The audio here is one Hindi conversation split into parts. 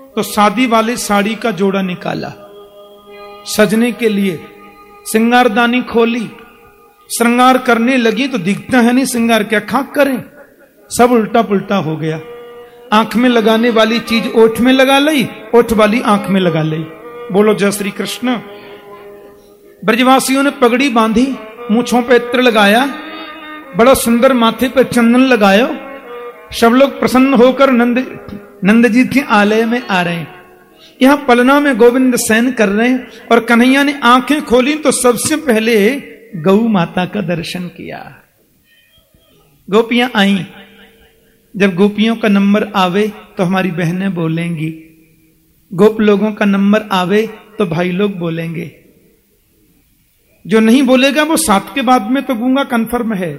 तो शादी वाली साड़ी का जोड़ा निकाला सजने के लिए, श्रृंगारदानी खोली, श्रृंगार करने लगी तो दिखता है नहीं श्रृंगार, क्या खाक करें, सब उल्टा पुल्टा हो गया। आंख में लगाने वाली चीज ओठ में लगा ली, ओठ वाली आंख में लगा ली। बोलो जय श्री कृष्ण। ब्रजवासियों ने पगड़ी बांधी, मूंछों पे इत्र लगाया, बड़ा सुंदर माथे पे चंदन लगायो। सब लोग प्रसन्न होकर नंद जी के आलय में आ रहे हैं। यहां पलना में गोविंद शयन कर रहे हैं और कन्हैया ने आंखें खोली तो सबसे पहले गौ माता का दर्शन किया। गोपियां आई। जब गोपियों का नंबर आवे तो हमारी बहनें बोलेंगी, गोप लोगों का नंबर आवे तो भाई लोग बोलेंगे। जो नहीं बोलेगा वो 7 के बाद में तो गूंगा कन्फर्म है।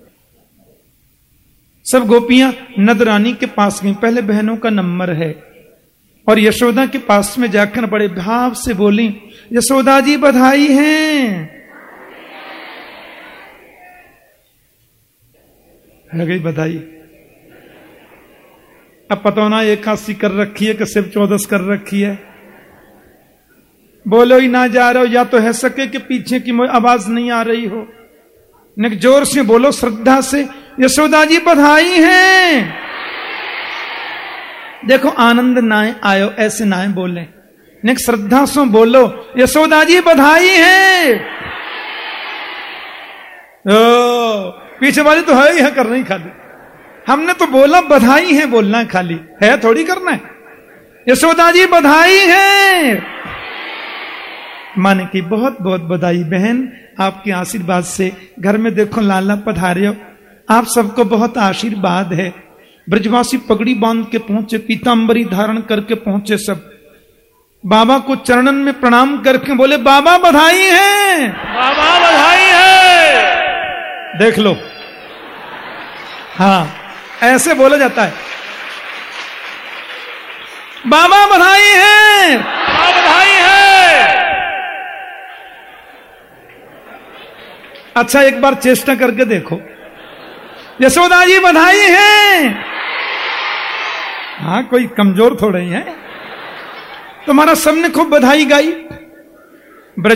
सब गोपियां नद रानी के पास गई, पहले बहनों का नंबर है, और यशोदा के पास में जाकर बड़े भाव से बोली, यशोदा जी बधाई हैं। है गई बधाई। अब पता ना 81 कर रखी है कि सिर्फ 14 कर रखी है। बोलो ही ना जा रहे हो, या तो है सके कि पीछे की आवाज नहीं आ रही हो। निक जोर से बोलो, श्रद्धा से, यशोदा जी बधाई हैं। देखो आनंद नाए आयो, ऐसे नाए बोले। निक श्रद्धा से बोलो, यशोदा जी बधाई हैं। ओ पीछे वाली तो है ही है, कर नहीं खाली। हमने तो बोला बधाई है, बोलना है खाली, है थोड़ी करना है। यशोदा जी बधाई है। माने की बहुत बहुत बधाई बहन, आपके आशीर्वाद से घर में देखो लाला पधारे हो, आप सबको बहुत आशीर्वाद है। ब्रजवासी पगड़ी बांध के पहुंचे, पीतांबरी धारण करके पहुंचे, सब बाबा को चरणन में प्रणाम करके बोले, बाबा बधाई है, बाबा बधाई है। देख लो, हाँ ऐसे बोला जाता है, बाबा बधाई है, बाबा बधाई है। अच्छा एक बार चेष्टा करके देखो, यशोदा जी बधाई है। हाँ कोई कमजोर थोड़ा ही है, तुम्हारा सबने खूब बधाई गाई।